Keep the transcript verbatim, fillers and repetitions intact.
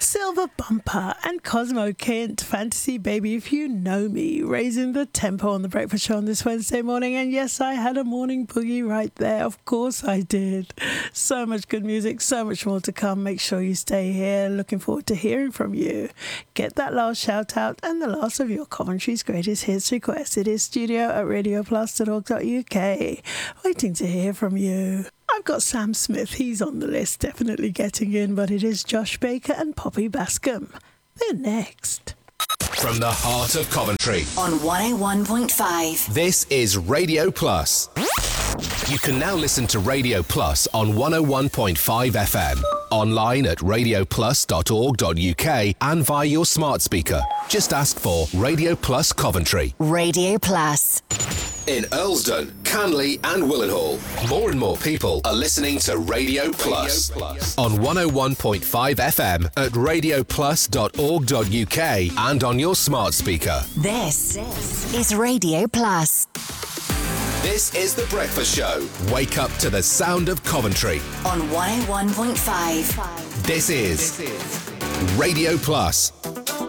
Silver Bumper and Cosmo Kent, Fantasy Baby If You Know Me, raising the tempo on the breakfast show on this Wednesday morning. And yes, I had a morning boogie right there. Of course I did. So much good music, so much more to come. Make sure you stay here. Looking forward to hearing from you. Get that last shout out and the last of your Coventry's greatest hits requests. It is studio at radio plus dot org dot U K. Waiting to hear from you. I've got Sam Smith, he's on the list, definitely getting in, but it is Josh Baker and Poppy Bascom. They're next. From the heart of Coventry. On one oh one point five. This is Radio Plus. You can now listen to Radio Plus on one oh one point five F M. Online at radio plus dot org dot U K and via your smart speaker. Just ask for Radio Plus Coventry. Radio Plus. In Earlsdon, Canley and Willenhall, more and more people are listening to Radio Plus, Radio Plus. On one oh one point five F M at radio plus dot org dot U K and on your smart speaker. This, this is Radio Plus. This is The Breakfast Show. Wake up to the sound of Coventry. On one oh one point five. This is Radio Plus.